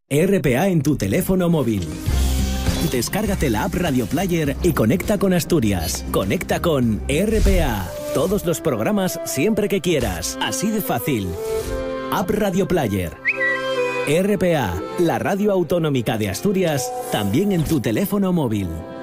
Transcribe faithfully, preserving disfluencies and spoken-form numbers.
R P A en tu teléfono móvil. Descárgate la app Radio Player y conecta con Asturias. Conecta con R P A. Todos los programas siempre que quieras. Así de fácil. App Radio Player. R P A, la radio autonómica de Asturias, también en tu teléfono móvil.